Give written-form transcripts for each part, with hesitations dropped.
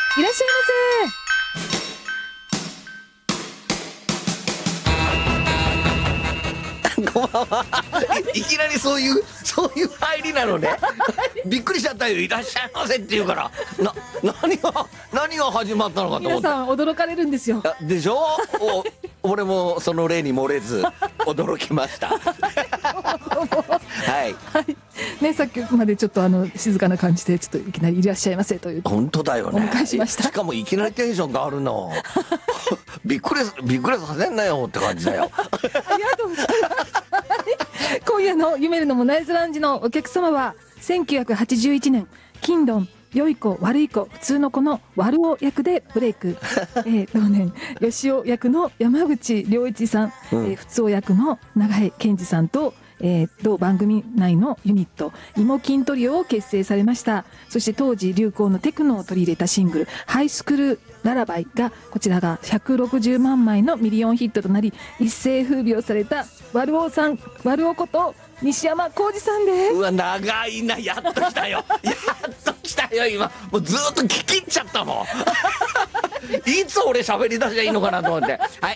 いらっしゃいこんばんは。いきなりそういう入りなのね。びっくりしちゃったよ。いらっしゃいませって言うから何が始まったのかと思って。 皆さん驚かれるんですよ。 でしょ。俺もその例に漏れず驚きました。はい、 はい、ね、さっきまでちょっと静かな感じでちょっといきなりいらっしゃいませという本当だよね。 お迎えしました。 しかもいきなりテンションがあるの。びっくりさせんなよって感じだよ。 ありがとうございます。今夜の夢るのモナイズラウンジのお客様は1981年金ドン良い子悪い子普通の子の悪男役でブレイク、同年吉尾役の山口良一さん、普通男役の永井健二さんと、同番組内のユニットイモキントリオを結成されました。そして当時流行のテクノを取り入れたシングルハイスクールララバイがこちらが160万枚のミリオンヒットとなり一世風靡をされた悪男こと西山浩二さんです。 うわ長いな。やっと来たよ。今もうずっと聞き入っちゃったもん。いつ俺喋り出しゃいいのかなと思って。はい、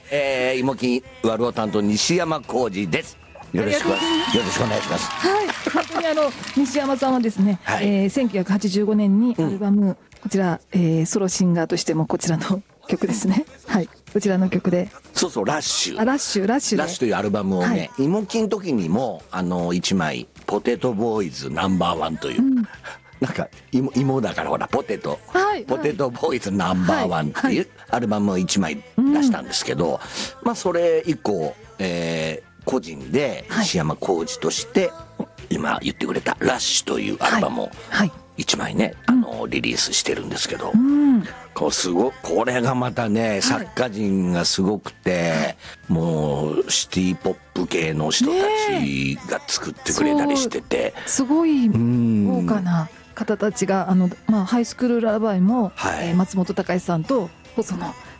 イモキン悪男担当西山浩二です。よろしくお願いします。 はい、本当に西山さんはですね、はい、1985年にアルバム、こちら、ソロシンガーとしてもこちらの曲ですね。はい、こちらの曲でそうラッシュというアルバムをね、イモキン時にも1枚ポテトボーイズナンバーワンという、なんか芋だからほらポテトボーイズナンバーワンっていうアルバムを1枚出したんですけど、まあそれ以降、個人で西山浩二として今言ってくれたラッシュというアルバムを1枚ね、リリースしてるんですけど、これがまたね、作家陣がすごくて、もうシティポップ系の人たちが作ってくれたりしてて、 すごい豪華な方たちがハイスクールラバイも、松本隆さんと細野